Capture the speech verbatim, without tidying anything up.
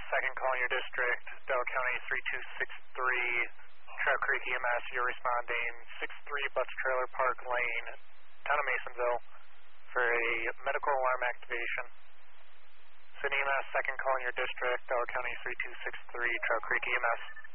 second call in your district, Delaware County three two six three, Trout Creek E M S, you're responding six three Butts Trailer Park Lane, town of Masonville, for a medical alarm activation. City E M S, second call in your district, Delaware County three two six three, Trout Creek E M S.